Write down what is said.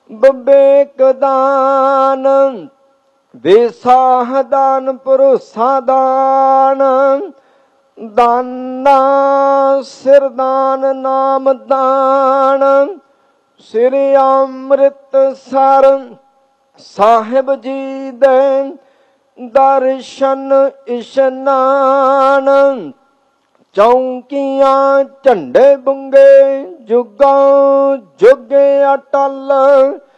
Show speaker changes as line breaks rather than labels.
ਵਿਵੇਕ ਦਾਨ, ਵਿਸਾਹ ਦਾਨ, ਭਰੋਸਾ ਦਾਨ, ਦਾਨਾ ਸਿਰ ਦਾਨ, ਨਾਮ ਦਾਨ। ਸ੍ਰੀ ਅੰਮ੍ਰਿਤਸਰ ਸਾਹਿਬ ਜੀ ਦੇ ਦਰਸ਼ਨ ਇਸ਼ਨਾਨ, ਚੌਂਕੀਆਂ ਝੰਡੇ ਬੁੰਗੇ ਜੁਗਾਂ ਜੁਗੇ ਅਟਲ।